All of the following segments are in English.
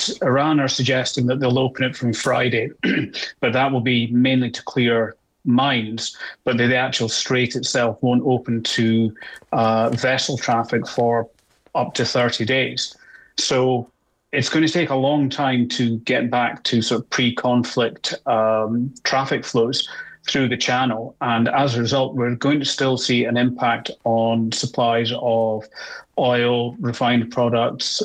Iran are suggesting that they'll open it from Friday, but that will be mainly to clear mines, but the actual strait itself won't open to vessel traffic for up to 30 days. So it's going to take a long time to get back to sort of pre-conflict traffic flows through the channel. And as a result, we're going to still see an impact on supplies of oil, refined products,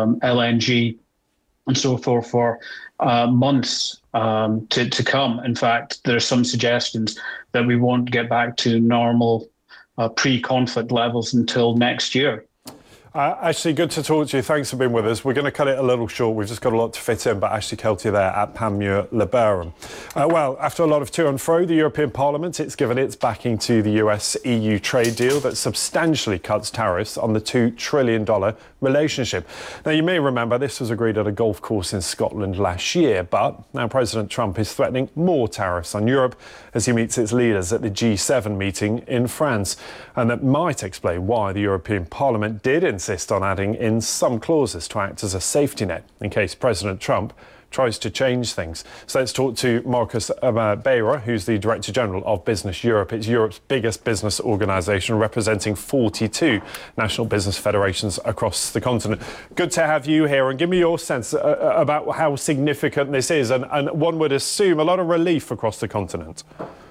LNG, and so forth for months to come. In fact, there are some suggestions that we won't get back to normal pre-conflict levels until next year. Ashley, good to talk to you. Thanks for being with us. We're going to cut it a little short. We've just got a lot to fit in, but Ashley Kelty there at Panmure Liberum. Well, after a lot of to and fro, the European Parliament, it's given its backing to the US-EU trade deal that substantially cuts tariffs on the $2 trillion relationship. Now, you may remember this was agreed at a golf course in Scotland last year, but now President Trump is threatening more tariffs on Europe as he meets its leaders at the G7 meeting in France. And that might explain why the European Parliament did insist on adding in some clauses to act as a safety net in case President Trump tries to change things. So let's talk to Marcus Beira, who's the Director General of Business Europe. It's Europe's biggest business organisation, representing 42 national business federations across the continent. Good to have you here, and give me your sense about how significant this is, and one would assume a lot of relief across the continent.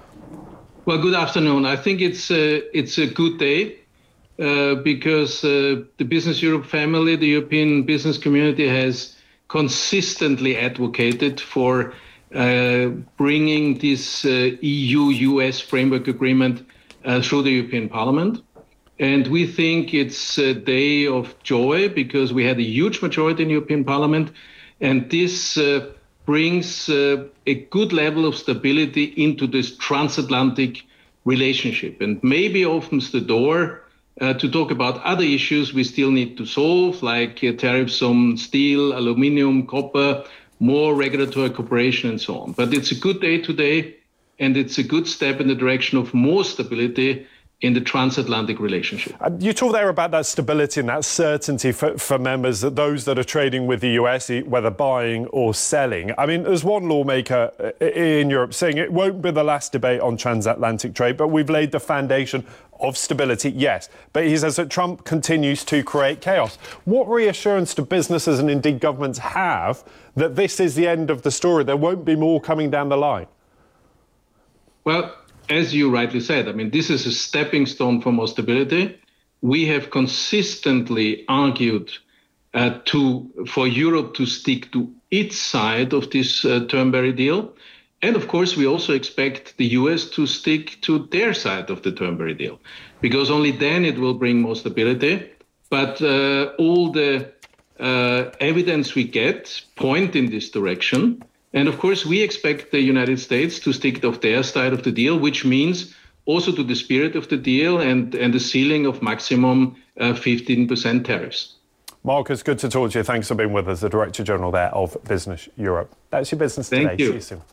Well, good afternoon. I think it's a good day because the Business Europe family, the European business community, has consistently advocated for bringing this EU-US framework agreement through the European Parliament. And we think it's a day of joy because we had a huge majority in the European Parliament, and this brings a good level of stability into this transatlantic relationship, and maybe opens the door to talk about other issues we still need to solve, like tariffs on steel, aluminium, copper, more regulatory cooperation, and so on. But it's a good day today, and it's a good step in the direction of more stability in the transatlantic relationship. You talk there about that stability and that certainty for members, that those that are trading with the US, whether buying or selling. I mean, there's one lawmaker in Europe saying it won't be the last debate on transatlantic trade, but we've laid the foundation of stability, yes. But he says that Trump continues to create chaos. What reassurance do businesses and indeed governments have that this is the end of the story? There won't be more coming down the line? Well, as you rightly said, I mean, this is a stepping stone for more stability. We have consistently argued for Europe to stick to its side of this Turnberry deal. And of course, we also expect the US to stick to their side of the Turnberry deal, because only then it will bring more stability. But all the evidence we get point in this direction. And of course, we expect the United States to stick to their side of the deal, which means also to the spirit of the deal and the ceiling of maximum 15% tariffs. Marcus, good to talk to you. Thanks for being with us, the Director General there of Business Europe. That's your business today. Thank you. See you soon.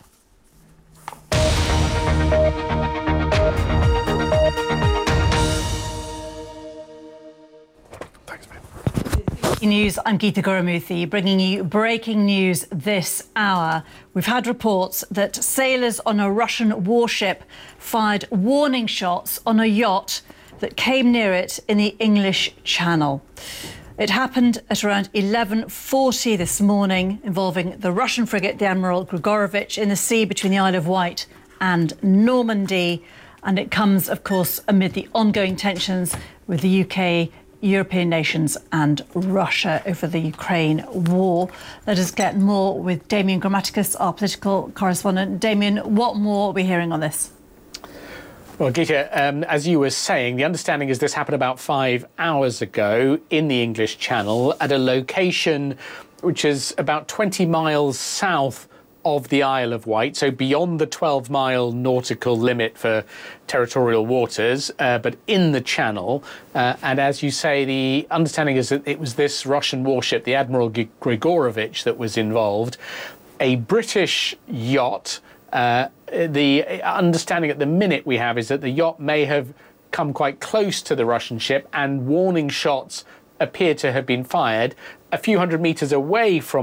News. I'm Geeta Gurumuthy, bringing you breaking news this hour. We've had reports that sailors on a Russian warship fired warning shots on a yacht that came near it in the English Channel. It happened at around 11:40 this morning, involving the Russian frigate, the Admiral Grigorovich, in the sea between the Isle of Wight and Normandy. And it comes, of course, amid the ongoing tensions with the UK, European nations and Russia over the Ukraine war. Let us get more with Damian Grammaticus, our political correspondent. Damian, what more are we hearing on this? Well, Geeta, as you were saying, the understanding is this happened about 5 hours ago in the English Channel at a location which is about 20 miles south of the Isle of Wight, so beyond the 12-mile nautical limit for territorial waters, but in the Channel. And as you say, the understanding is that it was this Russian warship, the Admiral Grigorovich, that was involved. A British yacht. The understanding at the minute we have is that the yacht may have come quite close to the Russian ship, and warning shots appear to have been fired a few hundred meters away from